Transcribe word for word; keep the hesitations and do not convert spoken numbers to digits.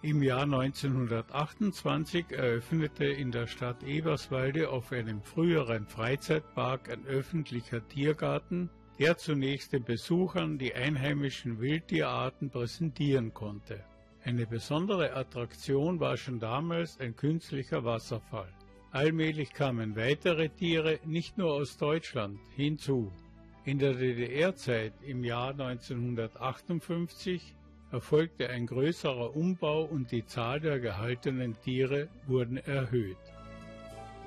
Im Jahr neunzehnhundertachtundzwanzig eröffnete in der Stadt Eberswalde auf einem früheren Freizeitpark ein öffentlicher Tiergarten, der zunächst den Besuchern die einheimischen Wildtierarten präsentieren konnte. Eine besondere Attraktion war schon damals ein künstlicher Wasserfall. Allmählich kamen weitere Tiere, nicht nur aus Deutschland, hinzu. In der D D R-Zeit im Jahr neunzehnhundertachtundfünfzig erfolgte ein größerer Umbau und die Zahl der gehaltenen Tiere wurden erhöht.